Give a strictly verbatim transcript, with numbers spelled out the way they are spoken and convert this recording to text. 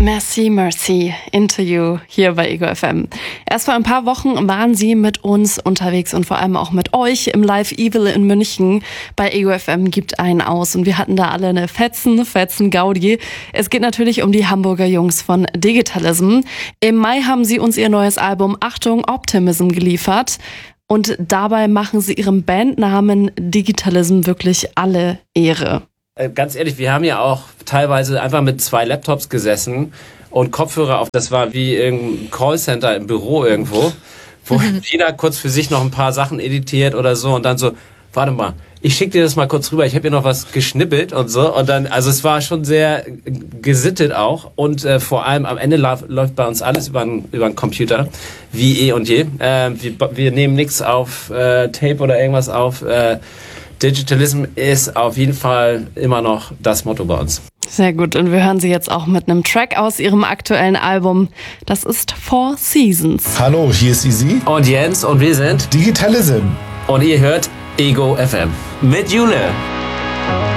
Merci, Merci, Into You hier bei Ego F M. Erst vor ein paar Wochen waren sie mit uns unterwegs und vor allem auch mit euch im Live Evil in München. Bei Ego F M gibt einen aus und wir hatten da alle eine fetzen, fetzen Gaudi. Es geht natürlich um die Hamburger Jungs von Digitalism. Im Mai haben sie uns ihr neues Album Achtung Optimism geliefert. Und dabei machen sie ihrem Bandnamen Digitalism wirklich alle Ehre. Ganz ehrlich, wir haben ja auch teilweise einfach mit zwei Laptops gesessen und Kopfhörer auf. Das war wie irgendein Callcenter im Büro irgendwo, wo jeder kurz für sich noch ein paar Sachen editiert oder so und dann so, warte mal, ich schicke dir das mal kurz rüber, ich habe hier noch was geschnippelt und so. Und dann, also es war schon sehr gesittet auch und äh, vor allem am Ende lauf, läuft bei uns alles über den Computer, wie eh und je. Äh, wir, wir nehmen nichts auf äh, Tape oder irgendwas auf. Äh, Digitalism ist auf jeden Fall immer noch das Motto bei uns. Sehr gut, und wir hören sie jetzt auch mit einem Track aus ihrem aktuellen Album. Das ist Four Seasons. Hallo, hier ist Easy. Und Jens und wir sind Digitalism. Und ihr hört Ego F M mit Jule.